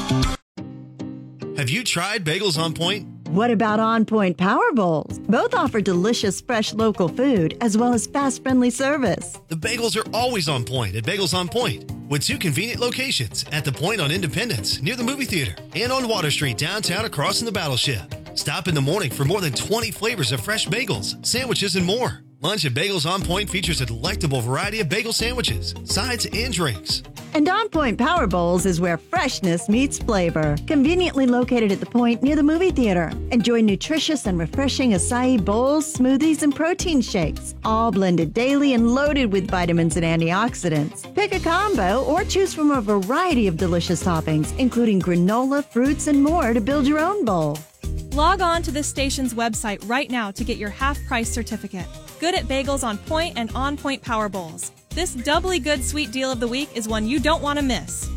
Have you tried Bagels on Point? What about On Point Power Bowls? Both offer delicious, fresh local food as well as fast, friendly service. The bagels are always on point at Bagels on Point, with 2 convenient locations at the Point on Independence near the movie theater and on Water Street downtown across from the Battleship. Stop in the morning for more than 20 flavors of fresh bagels, sandwiches, and more. Lunch at Bagels on Point features a delectable variety of bagel sandwiches, sides, and drinks. And On Point Power Bowls is where freshness meets flavor. Conveniently located at the Point near the movie theater. Enjoy nutritious and refreshing acai bowls, smoothies, and protein shakes, all blended daily and loaded with vitamins and antioxidants. Pick a combo or choose from a variety of delicious toppings, including granola, fruits, and more to build your own bowl. Log on to this station's website right now to get your half-price certificate. Good at Bagels on Point and On Point Power Bowls. This doubly good sweet deal of the week is one you don't want to miss.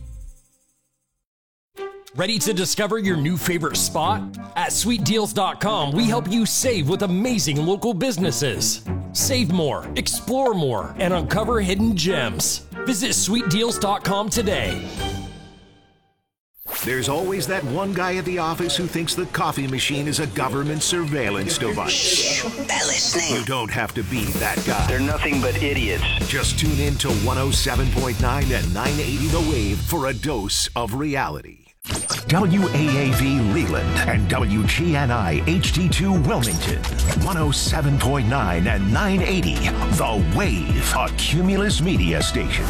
Ready to discover your new favorite spot? At sweetdeals.com, we help you save with amazing local businesses. Save more, explore more, and uncover hidden gems. Visit sweetdeals.com today. There's always that one guy at the office who thinks the coffee machine is a government surveillance device. Shh, they're listening. You don't have to be that guy. They're nothing but idiots. Just tune in to 107.9 and 980 The Wave for a dose of reality. WAAV Leland and WGNI HD2 Wilmington. 107.9 and 980 The Wave, a Cumulus media station.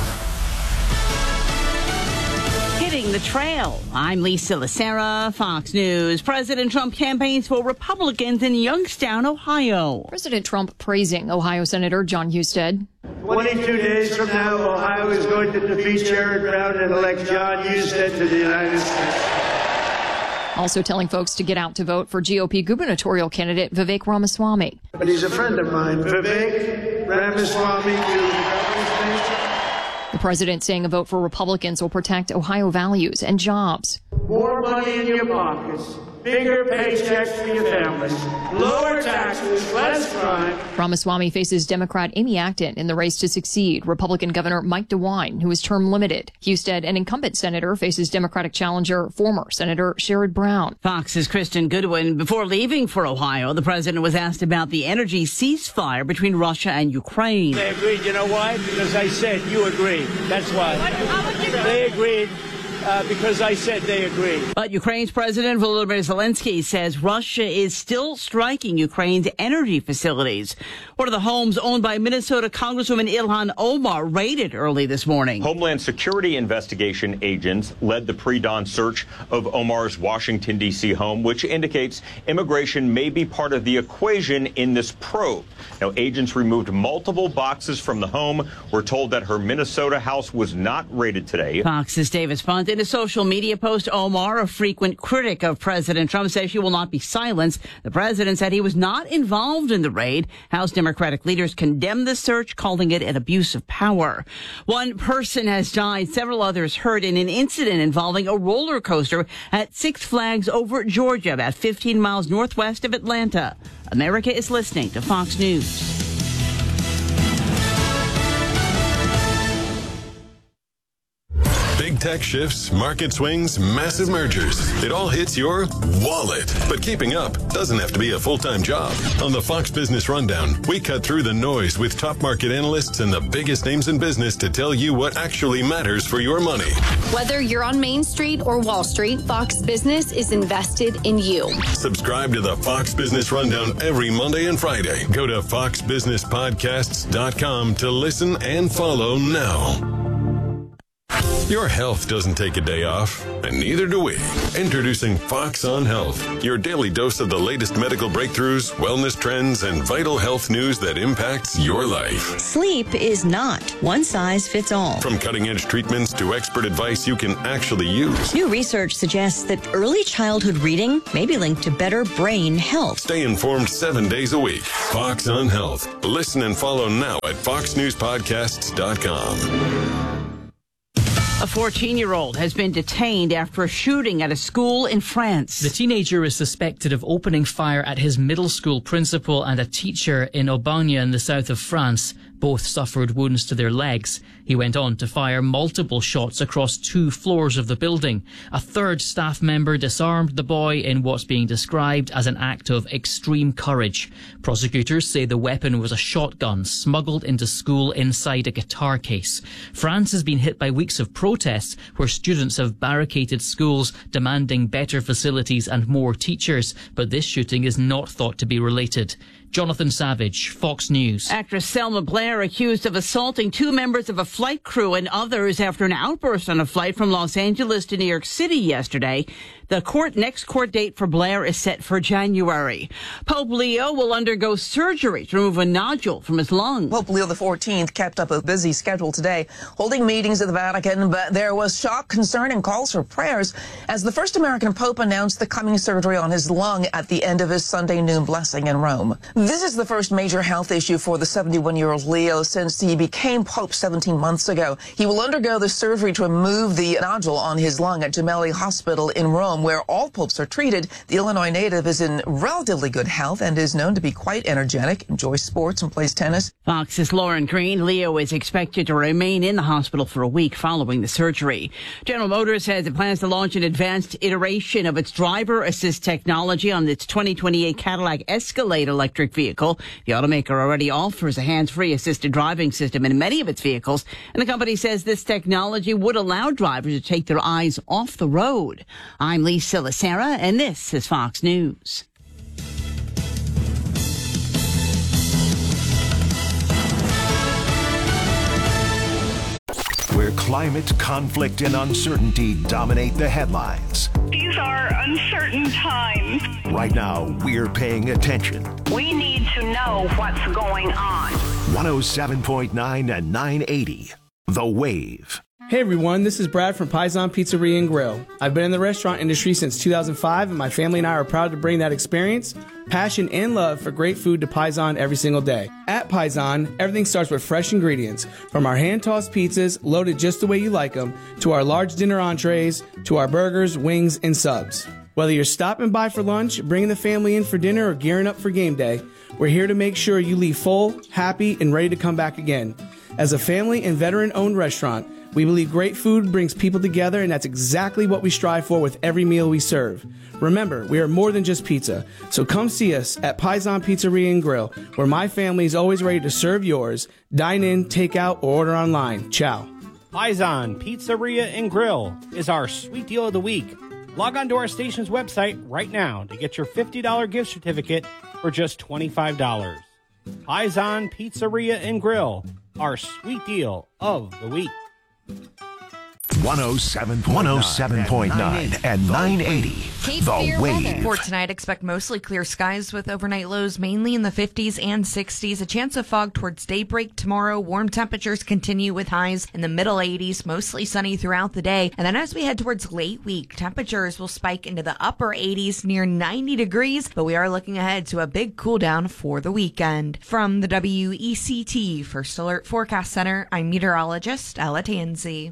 Hitting the trail. I'm Lisa Lacera, Fox News. President Trump campaigns for Republicans in Youngstown, Ohio. President Trump praising Ohio Senator Jon Husted. 22 days from now, Ohio is going to defeat Sherrod Brown and elect Jon Husted to the United States. Also telling folks to get out to vote for GOP gubernatorial candidate Vivek Ramaswamy. But he's a friend of mine. Vivek Ramaswamy, the president saying a vote for Republicans will protect Ohio values and jobs. More money in your pockets, bigger paychecks for your families, lower taxes, less crime. Ramaswamy faces Democrat Amy Acton in the race to succeed Republican Governor Mike DeWine, who is term limited. Husted, an incumbent senator, faces Democratic challenger former Senator Sherrod Brown. Fox's Kristen Goodwin. Before leaving for Ohio, the president was asked about the energy ceasefire between Russia and Ukraine. They agreed. You know why? Because I said you agreed. That's why. They agreed. Because I said they agree. But Ukraine's President Volodymyr Zelensky says Russia is still striking Ukraine's energy facilities. One of the homes owned by Minnesota Congresswoman Ilhan Omar raided early this morning. Homeland Security investigation agents led the pre-dawn search of Omar's Washington, D.C. home, which indicates immigration may be part of the equation in this probe. Now, agents removed multiple boxes from the home. We're told that her Minnesota house was not raided today. Fox's Davis Punt. In a social media post, Omar, a frequent critic of President Trump, says she will not be silenced. The president said he was not involved in the raid. House Democratic leaders condemned the search, calling it an abuse of power. One person has died, several others hurt in an incident involving a roller coaster at Six Flags over Georgia, about 15 miles northwest of Atlanta. America is listening to Fox News. Big tech shifts, market swings, massive mergers. It all hits your wallet. But keeping up doesn't have to be a full-time job. On the Fox Business Rundown, we cut through the noise with top market analysts and the biggest names in business to tell you what actually matters for your money. Whether you're on Main Street or Wall Street, Fox Business is invested in you. Subscribe to the Fox Business Rundown every Monday and Friday. Go to foxbusinesspodcasts.com to listen and follow now. Your health doesn't take a day off, and neither do we. Introducing Fox on Health, your daily dose of the latest medical breakthroughs, wellness trends, and vital health news that impacts your life. Sleep is not one size fits all. From cutting-edge treatments to expert advice you can actually use. New research suggests that early childhood reading may be linked to better brain health. Stay informed 7 days a week. Fox on Health. Listen and follow now at foxnewspodcasts.com. A 14-year-old has been detained after a shooting at a school in France. The teenager is suspected of opening fire at his middle school principal and a teacher in Aubagne in the south of France. Both suffered wounds to their legs. He went on to fire multiple shots across 2 floors of the building. A third staff member disarmed the boy in what's being described as an act of extreme courage. Prosecutors say the weapon was a shotgun smuggled into school inside a guitar case. France has been hit by weeks of protests where students have barricaded schools demanding better facilities and more teachers, but this shooting is not thought to be related. Jonathan Savage, Fox News. Actress Selma Blair accused of assaulting 2 members of a flight crew and others after an outburst on a flight from Los Angeles to New York City yesterday. The next court date for Blair is set for January. Pope Leo will undergo surgery to remove a nodule from his lung. Pope Leo XIV kept up a busy schedule today, holding meetings at the Vatican, but there was shock, concern, and calls for prayers as the first American pope announced the coming surgery on his lung at the end of his Sunday noon blessing in Rome. This is the first major health issue for the 71-year-old Leo since he became pope 17 months ago. He will undergo the surgery to remove the nodule on his lung at Gemelli Hospital in Rome, where all popes are treated. The Illinois native is in relatively good health and is known to be quite energetic, enjoys sports, and plays tennis. Fox's Lauren Green. Leo is expected to remain in the hospital for a week following the surgery. General Motors says it plans to launch an advanced iteration of its driver assist technology on its 2028 Cadillac Escalade electric vehicle. The automaker already offers a hands-free assisted driving system in many of its vehicles, and the company says this technology would allow drivers to take their eyes off the road. I'm Lisa Lacera, and this is Fox News. Where climate, conflict, and uncertainty dominate the headlines. These are uncertain times. Right now, we're paying attention. We need to know what's going on. 107.9 and 980, The Wave. Hey everyone, this is Brad from Paisan Pizzeria and Grill. I've been in the restaurant industry since 2005, and my family and I are proud to bring that experience, passion, and love for great food to Paisan every single day. At Paisan, everything starts with fresh ingredients, from our hand-tossed pizzas, loaded just the way you like them, to our large dinner entrees, to our burgers, wings, and subs. Whether you're stopping by for lunch, bringing the family in for dinner, or gearing up for game day, we're here to make sure you leave full, happy, and ready to come back again. As a family and veteran-owned restaurant, we believe great food brings people together, and that's exactly what we strive for with every meal we serve. Remember, we are more than just pizza, so come see us at Paisan Pizzeria and Grill, where my family is always ready to serve yours. Dine in, take out, or order online. Ciao. Paisan Pizzeria and Grill is our sweet deal of the week. Log on to our station's website right now to get your $50 gift certificate for just $25. Paisan Pizzeria and Grill, our sweet deal of the week. 107.9 and 980, The Wave. For tonight, expect mostly clear skies with overnight lows mainly in the 50s and 60s. A chance of fog towards daybreak tomorrow. Warm temperatures continue with highs in the middle 80s, mostly sunny throughout the day. And then as we head towards late week, temperatures will spike into the upper 80s, near 90 degrees. But we are looking ahead to a big cool down for the weekend. From the WECT First Alert Forecast Center, I'm meteorologist Ella Tansey.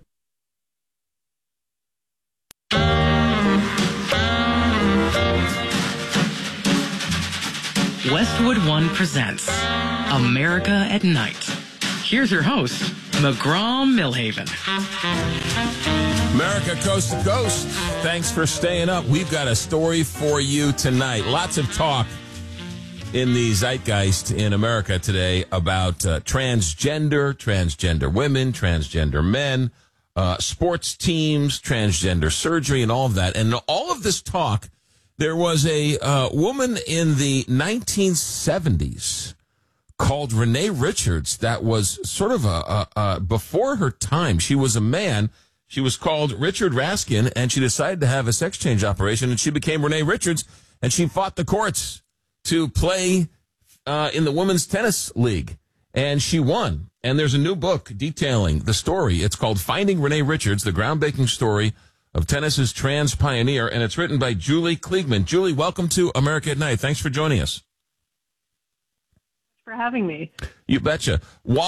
Westwood One presents America at Night. Here's your host, McGraw Millhaven. America coast to coast. Thanks for staying up. We've got a story for you tonight. Lots of talk in the zeitgeist in America today about transgender women, transgender men, sports teams, transgender surgery, and all of that. And all of this talk, there was a woman in the 1970s called Renee Richards that was sort of a before her time. She was a man. She was called Richard Raskin, and she decided to have a sex change operation, and she became Renee Richards, and she fought the courts to play in the Women's Tennis League, and she won. And there's a new book detailing the story. It's called Finding Renee Richards, the groundbreaking story of tennis's trans pioneer, and it's written by Julie Kliegman. Julie, welcome to America at Night. Thanks for joining us. For having me. You betcha.